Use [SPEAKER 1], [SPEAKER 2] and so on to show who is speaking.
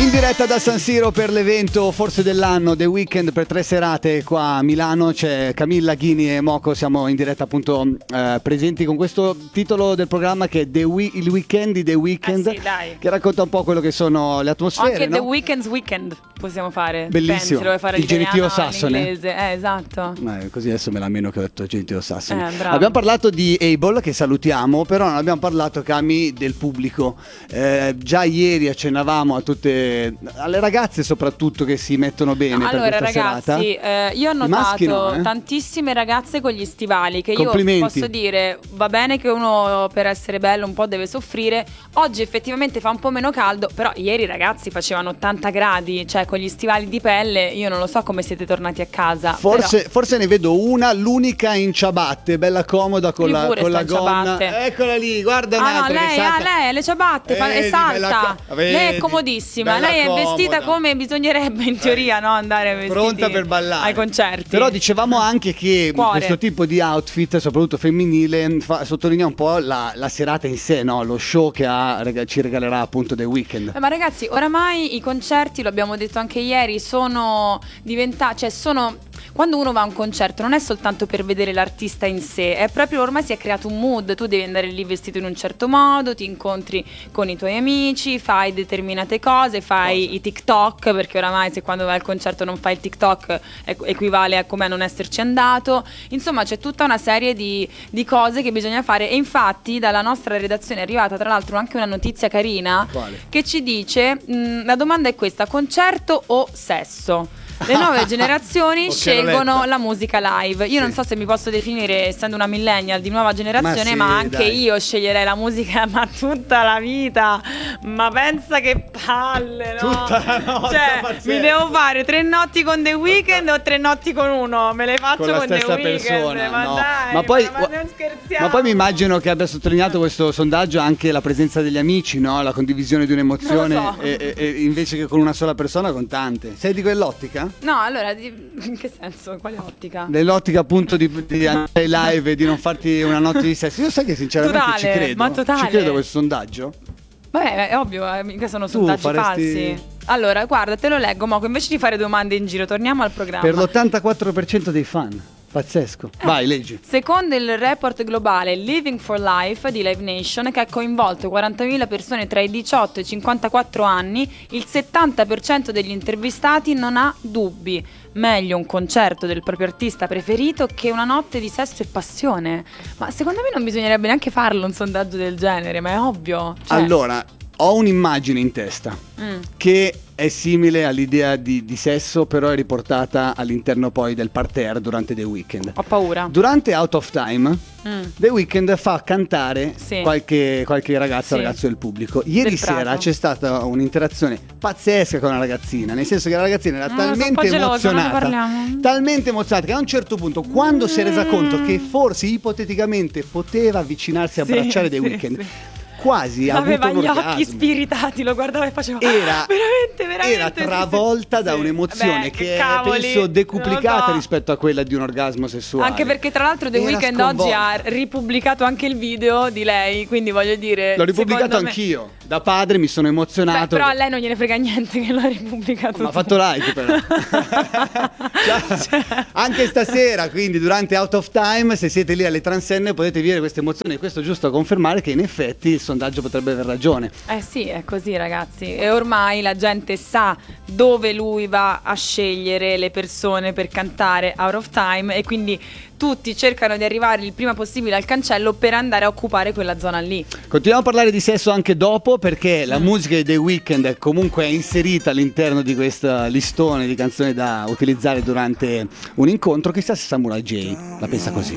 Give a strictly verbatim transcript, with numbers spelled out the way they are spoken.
[SPEAKER 1] In diretta da San Siro per l'evento forse dell'anno The Weeknd per tre serate qua a Milano. C'è Camilla, Ghini e Moco. Siamo in diretta appunto eh, presenti con questo titolo del programma che è The We- il weekend di The Weeknd,
[SPEAKER 2] eh sì, dai.
[SPEAKER 1] che racconta un po' quello che sono le atmosfere.
[SPEAKER 2] Anche
[SPEAKER 1] no?
[SPEAKER 2] The Weeknd's Weekend possiamo fare.
[SPEAKER 1] Bellissimo.
[SPEAKER 2] Pensi, lo vuoi fare
[SPEAKER 1] il genitivo
[SPEAKER 2] italiano,
[SPEAKER 1] sassone.
[SPEAKER 2] l'inglese. Eh, esatto.
[SPEAKER 1] Eh, così adesso me la meno che ho detto genitivo sassone.
[SPEAKER 2] Eh, bravo.
[SPEAKER 1] Abbiamo parlato di Abel, che salutiamo, però non abbiamo parlato, Cami, del pubblico. Eh, già ieri accennavamo a tutte, alle ragazze soprattutto, che si mettono bene
[SPEAKER 2] No,
[SPEAKER 1] per
[SPEAKER 2] allora
[SPEAKER 1] questa
[SPEAKER 2] ragazzi,
[SPEAKER 1] serata.
[SPEAKER 2] eh, io ho
[SPEAKER 1] I
[SPEAKER 2] notato
[SPEAKER 1] maschi no, eh?
[SPEAKER 2] tantissime ragazze con gli stivali, che io
[SPEAKER 1] Complimenti.
[SPEAKER 2] posso dire, va bene che uno per essere bello un po' deve soffrire. Oggi effettivamente fa un po' meno caldo, però ieri ragazzi facevano ottanta gradi, cioè con gli stivali di pelle. Io non lo so come siete tornati a casa.
[SPEAKER 1] Forse,
[SPEAKER 2] però...
[SPEAKER 1] forse ne vedo una, l'unica in ciabatte, bella comoda con
[SPEAKER 2] Io
[SPEAKER 1] la,
[SPEAKER 2] pure
[SPEAKER 1] con la
[SPEAKER 2] sto in
[SPEAKER 1] gonna.
[SPEAKER 2] ciabatte.
[SPEAKER 1] Eccola lì, guarda
[SPEAKER 2] Ah no,
[SPEAKER 1] un'altra che
[SPEAKER 2] lei,
[SPEAKER 1] salta.
[SPEAKER 2] ah, lei ha le ciabatte fa- e
[SPEAKER 1] Vedi,
[SPEAKER 2] salta.
[SPEAKER 1] bella co-
[SPEAKER 2] Lei
[SPEAKER 1] vedi,
[SPEAKER 2] è comodissima,
[SPEAKER 1] bella
[SPEAKER 2] lei è vestita
[SPEAKER 1] comoda.
[SPEAKER 2] come bisognerebbe in teoria, no? Andare vestiti
[SPEAKER 1] Pronta per ballare
[SPEAKER 2] ai concerti.
[SPEAKER 1] Però dicevamo anche che
[SPEAKER 2] Cuore.
[SPEAKER 1] questo tipo di outfit, soprattutto femminile, fa, sottolinea un po' la, la serata in sé, no? Lo show che ha, rega- ci regalerà appunto The Weeknd.
[SPEAKER 2] Eh, ma ragazzi, oramai i concerti, lo abbiamo detto anche ieri, sono diventati, cioè sono... Quando uno va a un concerto non è soltanto per vedere l'artista in sé, è proprio, ormai si è creato un mood, tu devi andare lì vestito in un certo modo, ti incontri con i tuoi amici, fai determinate cose, fai
[SPEAKER 1] Cosa?
[SPEAKER 2] i TikTok, perché oramai se quando vai al concerto non fai il TikTok equ- equivale a come a non esserci andato. Insomma, c'è tutta una serie di, di cose che bisogna fare, e infatti dalla nostra redazione è arrivata tra l'altro anche una notizia carina.
[SPEAKER 1] Quale?
[SPEAKER 2] Che ci dice, mh, la domanda è questa: concerto o sesso? Le nuove generazioni scelgono
[SPEAKER 1] Occhialetta.
[SPEAKER 2] la musica live. Io
[SPEAKER 1] Sì.
[SPEAKER 2] non so se mi posso definire, essendo una millennial di nuova generazione,
[SPEAKER 1] Ma
[SPEAKER 2] ma,
[SPEAKER 1] sì,
[SPEAKER 2] anche
[SPEAKER 1] dai.
[SPEAKER 2] io sceglierei la musica ma tutta la vita. Ma pensa che palle, no?
[SPEAKER 1] Tutta la notte,
[SPEAKER 2] Cioè,
[SPEAKER 1] pazzesco.
[SPEAKER 2] mi devo fare tre notti con The Weeknd o tre notti con uno? Me le faccio
[SPEAKER 1] Con la
[SPEAKER 2] con, The
[SPEAKER 1] stessa
[SPEAKER 2] Weeknd.
[SPEAKER 1] persona,
[SPEAKER 2] Ma
[SPEAKER 1] no.
[SPEAKER 2] dai,
[SPEAKER 1] Ma poi-
[SPEAKER 2] ma, ma non scherziamo.
[SPEAKER 1] Ma poi mi immagino che abbia sottolineato questo sondaggio anche la presenza degli amici, no? La condivisione di un'emozione,
[SPEAKER 2] Non lo so.
[SPEAKER 1] e, e- e invece che con una sola persona, con tante. Sei di quell'ottica?
[SPEAKER 2] No, allora, di- in che senso? Quale ottica?
[SPEAKER 1] Nell'ottica appunto di, di andare live e di non farti una notte di sesso. Io sai che sinceramente
[SPEAKER 2] Totale,
[SPEAKER 1] ci credo.
[SPEAKER 2] ma totale.
[SPEAKER 1] Ci credo a questo sondaggio.
[SPEAKER 2] Beh, è ovvio, eh, mica sono
[SPEAKER 1] Tu
[SPEAKER 2] sondaggi
[SPEAKER 1] faresti-
[SPEAKER 2] falsi. Allora, guarda, te lo leggo, Moco, invece di fare domande in giro, torniamo al programma.
[SPEAKER 1] Per l'ottantaquattro per cento dei fan. Pazzesco.
[SPEAKER 2] Eh.
[SPEAKER 1] Vai, leggi.
[SPEAKER 2] Secondo il report globale Living for Life di Live Nation, che ha coinvolto quarantamila persone tra i diciotto e i cinquantaquattro anni, il settanta per cento degli intervistati non ha dubbi. Meglio un concerto del proprio artista preferito che una notte di sesso e passione. Ma secondo me non bisognerebbe neanche farlo un sondaggio del genere, ma è ovvio. Cioè,
[SPEAKER 1] Allora, ho un'immagine in testa
[SPEAKER 2] mm.
[SPEAKER 1] che è simile all'idea di, di sesso, però è riportata all'interno poi del parterre durante The Weeknd.
[SPEAKER 2] ho paura.
[SPEAKER 1] Durante Out of Time,
[SPEAKER 2] Mm.
[SPEAKER 1] The Weeknd fa cantare
[SPEAKER 2] Sì.
[SPEAKER 1] qualche, qualche ragazza o
[SPEAKER 2] Sì.
[SPEAKER 1] ragazzo del pubblico. Ieri
[SPEAKER 2] Del
[SPEAKER 1] sera
[SPEAKER 2] Prato.
[SPEAKER 1] c'è stata un'interazione pazzesca con una ragazzina, nel senso che la ragazzina era
[SPEAKER 2] Ah, sono un
[SPEAKER 1] talmente
[SPEAKER 2] po' gelosa, non ne
[SPEAKER 1] emozionata,
[SPEAKER 2] parliamo.
[SPEAKER 1] talmente emozionata che a un certo punto, quando si è resa conto che forse ipoteticamente poteva avvicinarsi a
[SPEAKER 2] Sì,
[SPEAKER 1] abbracciare The
[SPEAKER 2] sì,
[SPEAKER 1] Weeknd,
[SPEAKER 2] sì.
[SPEAKER 1] quasi ha
[SPEAKER 2] Aveva
[SPEAKER 1] avuto un
[SPEAKER 2] gli occhi
[SPEAKER 1] orgasmo.
[SPEAKER 2] spiritati, lo guardava e faceva
[SPEAKER 1] Era,
[SPEAKER 2] "Ah, veramente, veramente
[SPEAKER 1] era
[SPEAKER 2] sì, sì,
[SPEAKER 1] travolta
[SPEAKER 2] sì,
[SPEAKER 1] da
[SPEAKER 2] sì.
[SPEAKER 1] un'emozione
[SPEAKER 2] Beh,
[SPEAKER 1] che è,
[SPEAKER 2] cavoli,
[SPEAKER 1] penso, decuplicata
[SPEAKER 2] non lo so.
[SPEAKER 1] rispetto a quella di un orgasmo sessuale.
[SPEAKER 2] Anche perché tra l'altro The
[SPEAKER 1] Era
[SPEAKER 2] Weeknd oggi ha
[SPEAKER 1] sconvolta.
[SPEAKER 2] ripubblicato anche il video di lei, quindi voglio dire,
[SPEAKER 1] L'ho ripubblicato
[SPEAKER 2] secondo me-
[SPEAKER 1] anch'io. Da padre mi sono
[SPEAKER 2] Beh,
[SPEAKER 1] emozionato.
[SPEAKER 2] però a lei non gliene frega niente che l'ha ripubblicato.
[SPEAKER 1] Ma ha
[SPEAKER 2] tu.
[SPEAKER 1] fatto like però. Cioè, anche stasera, quindi durante Out of Time, se siete lì alle transenne potete vivere queste emozioni. Questo è giusto a confermare che in effetti il sondaggio potrebbe aver ragione.
[SPEAKER 2] Eh sì, è così ragazzi. E ormai la gente sa dove lui va a scegliere le persone per cantare Out of Time, e quindi tutti cercano di arrivare il prima possibile al cancello per andare a occupare quella zona lì.
[SPEAKER 1] Continuiamo a parlare di sesso anche dopo, perché la musica di The Weeknd comunque è inserita all'interno di questo listone di canzoni da utilizzare durante un incontro. Chissà se Samurai J la pensa così.